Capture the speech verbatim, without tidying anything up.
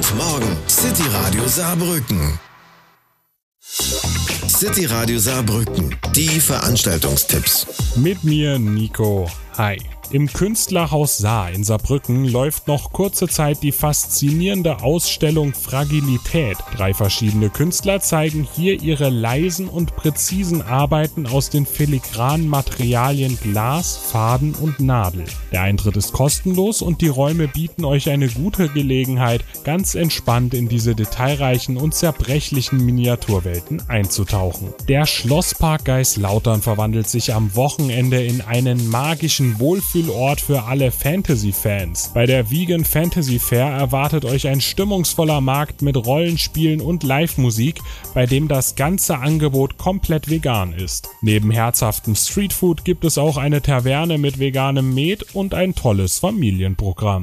Morgen City Radio Saarbrücken. City Radio Saarbrücken, die Veranstaltungstipps. Mit mir Nico. Hi. Im Künstlerhaus Saar in Saarbrücken läuft noch kurze Zeit die faszinierende Ausstellung Fragilität. Drei verschiedene Künstler zeigen hier ihre leisen und präzisen Arbeiten aus den filigranen Materialien Glas, Faden und Nadel. Der Eintritt ist kostenlos und die Räume bieten euch eine gute Gelegenheit, ganz entspannt in diese detailreichen und zerbrechlichen Miniaturwelten einzutauchen. Der Schlosspark Geislautern verwandelt sich am Wochenende in einen magischen Wohlfühl Ort für alle Fantasy-Fans. Bei der Vegan Fantasy Fair erwartet euch ein stimmungsvoller Markt mit Rollenspielen und Live-Musik, bei dem das ganze Angebot komplett vegan ist. Neben herzhaftem Streetfood gibt es auch eine Taverne mit veganem Met und ein tolles Familienprogramm.